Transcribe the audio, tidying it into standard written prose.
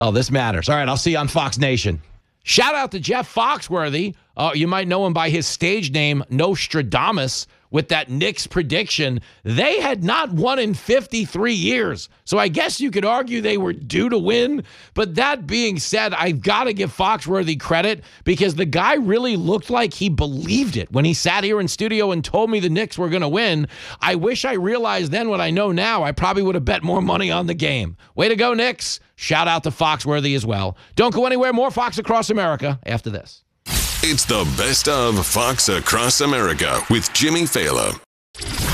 Oh, this matters. All right, I'll see you on Fox Nation. Shout out to Jeff Foxworthy. You might know him by his stage name, Nostradamus, with that Knicks prediction. They had not won in 53 years, so I guess you could argue they were due to win. But that being said, I've got to give Foxworthy credit because the guy really looked like he believed it when he sat here in studio and told me the Knicks were going to win. I wish I realized then what I know now. I probably would have bet more money on the game. Way to go, Knicks. Shout out to Foxworthy as well. Don't go anywhere. More Fox Across America after this. It's the best of Fox Across America with Jimmy Fallon.